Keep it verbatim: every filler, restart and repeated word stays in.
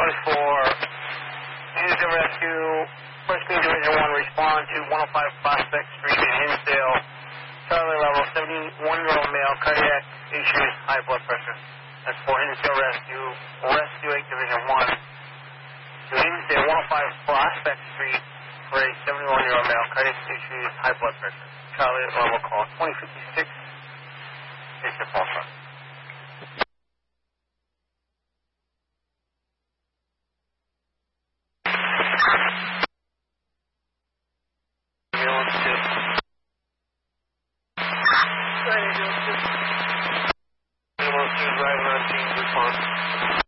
is for Houston Rescue, First Beam Division one, respond to one oh five Prospect Street in Hinsdale. Charlie level, seventy-one-year-old male, cardiac issues, high blood pressure. That's for Hinsdale Rescue, Rescue eight Division one. To Hinsdale, one oh five Prospect Street for a seventy-one-year-old male, cardiac issues, high blood pressure. Charlie level call, twenty fifty-six. It's the pulse run. Driving on scene, response.